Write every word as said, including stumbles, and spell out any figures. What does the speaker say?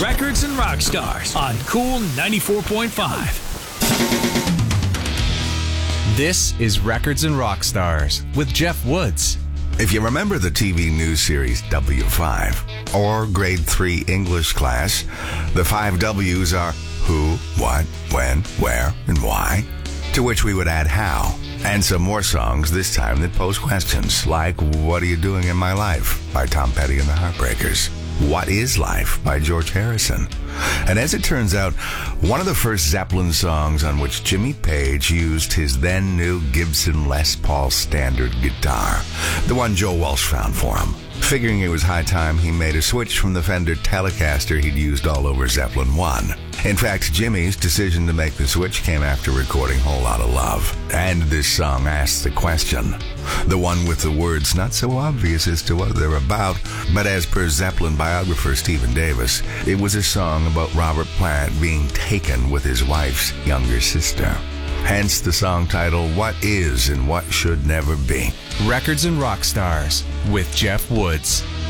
Records and Rock Stars on Cool ninety-four point five. This is Records and Rock Stars with Jeff Woods. If you remember the T V news series W five or grade three English class, the five W's are who, what, when, where, and why, to which we would add how, and some more songs this time that pose questions like What Are You Doing in My Life by Tom Petty and the Heartbreakers, What Is Life by George Harrison. And as it turns out, one of the first Zeppelin songs on which Jimmy Page used his then new Gibson Les Paul standard guitar, the one Joe Walsh found for him. Figuring it was high time, he made a switch from the Fender Telecaster he'd used all over Zeppelin one. In fact, Jimmy's decision to make the switch came after recording Whole Lotta Love. And this song asks the question, the one with the words not so obvious as to what they're about, but as per Zeppelin biographer Stephen Davis, it was a song about Robert Plant being taken with his wife's younger sister. Hence the song title, What Is and What Should Never Be. Records and Rock Stars with Jeff Woods.